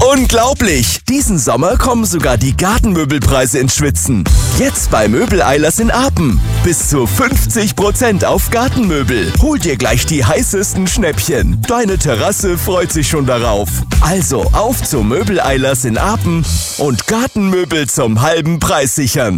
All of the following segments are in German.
Unglaublich! Diesen Sommer kommen sogar die Gartenmöbelpreise ins Schwitzen. Jetzt bei Möbel-Eilers in Apen. Bis zu 50% auf Gartenmöbel. Hol dir gleich die heißesten Schnäppchen. Deine Terrasse freut sich schon darauf. Also auf zu Möbel-Eilers in Apen und Gartenmöbel zum halben Preis sichern.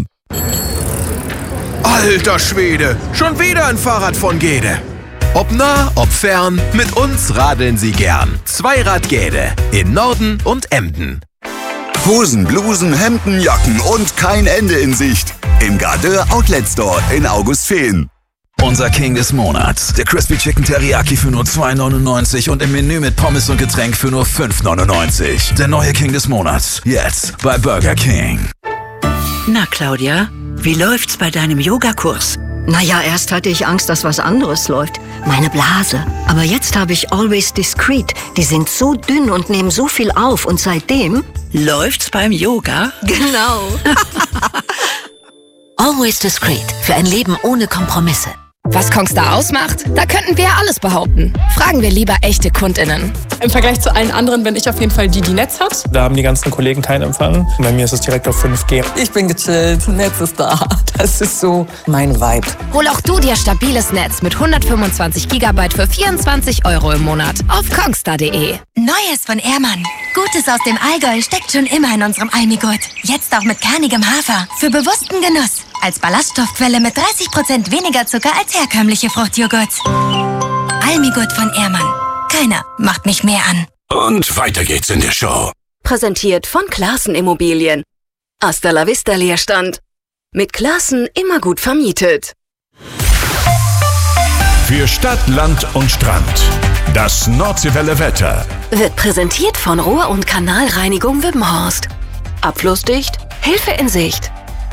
Alter Schwede, schon wieder ein Fahrrad von Gede. Ob nah, ob fern, mit uns radeln Sie gern. Zweirad Gede in Norden und Emden. Hosen, Blusen, Hemden, Jacken und kein Ende in Sicht. Im Gardeur Outlet Store in Augustfehn. Unser King des Monats. Der Crispy Chicken Teriyaki für nur $2,99 und im Menü mit Pommes und Getränk für nur $5,99. Der neue King des Monats. Jetzt bei Burger King. Na, Claudia, wie läuft's bei deinem Yogakurs? Naja, erst hatte ich Angst, dass was anderes läuft. Meine Blase. Aber jetzt habe ich Always Discreet. Die sind so dünn und nehmen so viel auf. Und seitdem... Läuft's beim Yoga? Genau. Always Discreet. Für ein Leben ohne Kompromisse. Was Kongstar ausmacht? Da könnten wir ja alles behaupten. Fragen wir lieber echte KundInnen. Im Vergleich zu allen anderen bin ich auf jeden Fall die Netz hat. Da haben die ganzen Kollegen keinen Empfang. Bei mir ist es direkt auf 5G. Ich bin gechillt, Netz ist da. Das ist so mein Vibe. Hol auch du dir stabiles Netz mit 125 GB für 24 € im Monat auf kongstar.de. Neues von Ehrmann. Gutes aus dem Allgäu steckt schon immer in unserem Almigurt. Jetzt auch mit kernigem Hafer. Für bewussten Genuss. Als Ballaststoffquelle mit 30% weniger Zucker als herkömmliche Fruchtjoghurts. Almigurt von Ehrmann. Keiner macht mich mehr an. Und weiter geht's in der Show. Präsentiert von Classen Immobilien. Hasta la vista Leerstand. Mit Classen immer gut vermietet. Für Stadt, Land und Strand. Das Nordseewelle Wetter. Wird präsentiert von Rohr- und Kanalreinigung Wippenhorst. Abflussdicht, Hilfe in Sicht.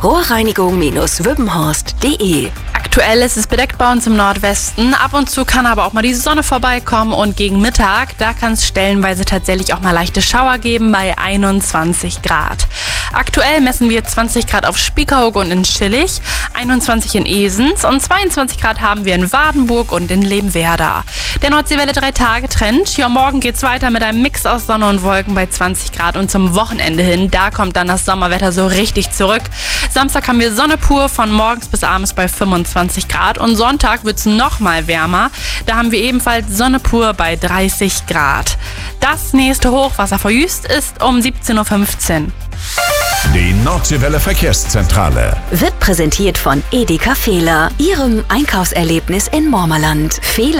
Rohrreinigung-wippenhorst.de. Aktuell ist es bedeckt bei uns im Nordwesten. Ab und zu kann aber auch mal die Sonne vorbeikommen und gegen Mittag, da kann es stellenweise tatsächlich auch mal leichte Schauer geben bei 21 Grad. Aktuell messen wir 20 Grad auf Spiekeroog und in Schillig, 21 in Esens und 22 Grad haben wir in Wardenburg und in Lemwerder. Der Nordseewelle 3-Tage-Trend. Ja, morgen geht's weiter mit einem Mix aus Sonne und Wolken bei 20 Grad und zum Wochenende hin, da kommt dann das Sommerwetter so richtig zurück. Samstag haben wir Sonne pur von morgens bis abends bei 25 Grad und Sonntag wird es noch mal wärmer. Da haben wir ebenfalls Sonne pur bei 30 Grad. Das nächste Hochwasser vor Jüst ist um 17:15 Uhr. Die Nordseewelle Verkehrszentrale. Wird präsentiert von Edeka Fehler, Ihrem Einkaufserlebnis in Mormerland.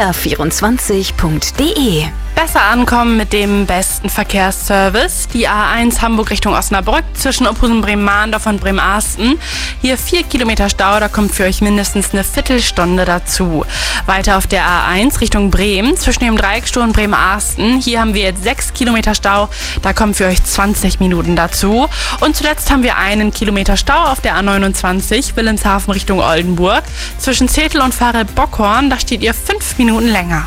Fehler24.de. Besser ankommen mit dem besten Verkehrsservice. Die A1 Hamburg Richtung Osnabrück zwischen Ophusen, Bremen-Mahndorf und Bremen-Arsten. Hier 4 Kilometer Stau, da kommt für euch mindestens eine Viertelstunde dazu. Weiter auf der A1 Richtung Bremen zwischen dem Dreieckstor und Bremen-Arsten. Hier haben wir jetzt 6 Kilometer Stau, da kommen für euch 20 Minuten dazu. Und zuletzt haben wir 1 Kilometer Stau auf der A29 Wilhelmshaven Richtung Oldenburg. Zwischen Zetel und Pfarre-Bockhorn, da steht ihr 5 Minuten länger.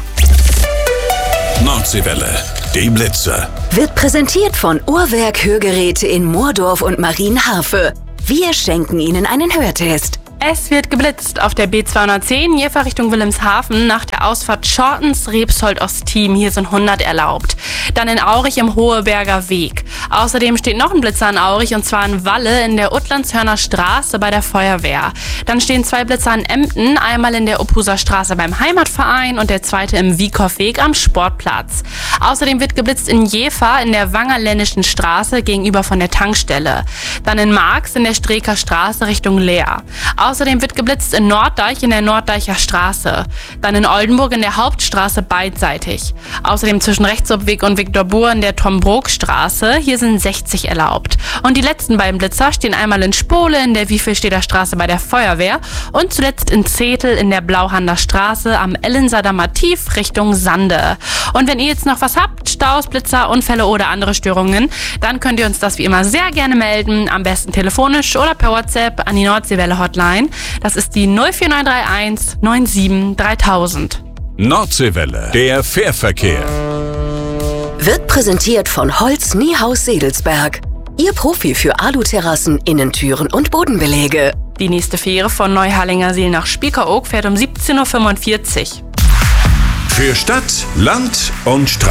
Nordseewelle, die Blitze. Wird präsentiert von Uhrwerk Hörgeräte in Moordorf und Marienharfe. Wir schenken Ihnen einen Hörtest. Es wird geblitzt auf der B210 Jever Richtung Wilhelmshaven nach der Ausfahrt Schortens-Rebsold-Ostim. Hier sind 100 erlaubt. Dann in Aurich im Hoheberger Weg. Außerdem steht noch ein Blitzer in Aurich und zwar in Walle in der Uttlandshörner Straße bei der Feuerwehr. Dann stehen 2 Blitzer in Emden, einmal in der Uphuser Straße beim Heimatverein und der zweite im Wiekow-Weg am Sportplatz. Außerdem wird geblitzt in Jever in der Wangerländischen Straße gegenüber von der Tankstelle. Dann in Marx in der Streeker Straße Richtung Leer. Außerdem wird geblitzt in Norddeich in der Norddeicher Straße. Dann in Oldenburg in der Hauptstraße beidseitig. Außerdem zwischen Rechtsobweg und Viktor Buhr in der Tom-Brook-Straße. Hier sind 60 erlaubt. Und die letzten beiden Blitzer stehen einmal in Spole in der Wiefelstedter Straße bei der Feuerwehr und zuletzt in Zetel in der Blauhander Straße am Ellensader Tief Richtung Sande. Und wenn ihr jetzt noch was habt, Staus, Blitzer, Unfälle oder andere Störungen, dann könnt ihr uns das wie immer sehr gerne melden. Am besten telefonisch oder per WhatsApp an die Nordseewelle Hotline. Das ist die 04931 97 3000. Nordseewelle, der Fährverkehr. Wird präsentiert von Holz Niehaus Sedelsberg. Ihr Profi für Aluterrassen, Innentüren und Bodenbeläge. Die nächste Fähre von Neuharlingersiel nach Spiekeroog fährt um 17:45 Uhr. Für Stadt, Land und Straße.